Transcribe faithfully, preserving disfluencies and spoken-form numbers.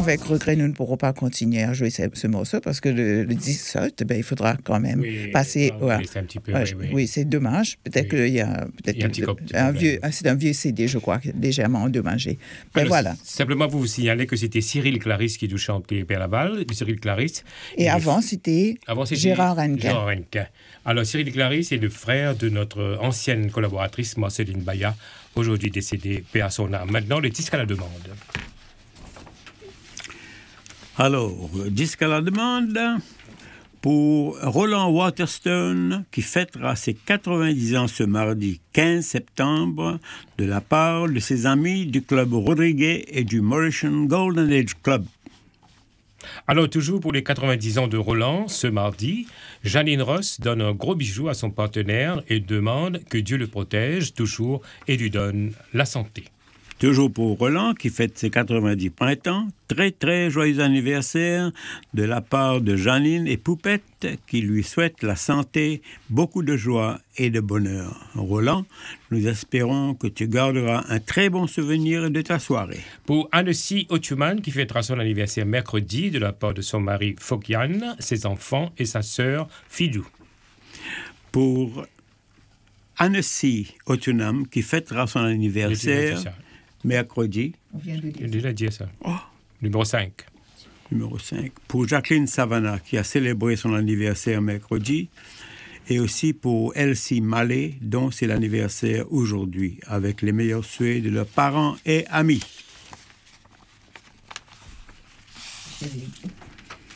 avec regret, nous ne pourrons pas continuer à jouer ce, ce morceau parce que le, le dix-sept, ben, il faudra quand même oui, passer. Ah, ouais. oui, c'est un petit peu. Ouais, oui, oui. oui, c'est dommage. Peut-être Oui. qu'il y a peut-être Il y a un petit le- co- petit un problème. vieux, c'est un vieux C D, je crois, légèrement endommagé. Mais Alors, voilà. Simplement, vous vous signalez que c'était Cyril Clarisse qui nous chantait Père Laval, Cyril Clarisse. Et le- avant, c'était Avant, c'était Gérard Renquin. Gérard Renquin. Alors, Cyril Clarisse est le frère de notre ancienne collaboratrice, Marceline Baya, aujourd'hui décédée, paix à son âme. Maintenant, le disque à la demande. Alors, disque à la demande pour Roland Waterstone, qui fêtera ses quatre-vingt-dix ans ce mardi quinze septembre, de la part de ses amis du Club Rodriguez et du Mauritian Golden Age Club. Alors, toujours pour les quatre-vingt-dix ans de Roland, ce mardi, Janine Ross donne un gros bijou à son partenaire et demande que Dieu le protège toujours et lui donne la santé. Toujours pour Roland, qui fête ses quatre-vingt-dix printemps, très très joyeux anniversaire de la part de Janine et Poupette, qui lui souhaite la santé, beaucoup de joie et de bonheur. Roland, nous espérons que tu garderas un très bon souvenir de ta soirée. Pour Annecy Otuman, qui fêtera son anniversaire mercredi de la part de son mari Fokian, ses enfants et sa sœur Fidou. Pour Annecy Otunam, qui fêtera son anniversaire mercredi. On vient de J'ai dire. déjà dit ça. Oh. Numéro cinq. Numéro cinq. Pour Jacqueline Savannah, qui a célébré son anniversaire mercredi. Et aussi pour Elsie Mallet, dont c'est l'anniversaire aujourd'hui, avec les meilleurs souhaits de leurs parents et amis. C'est-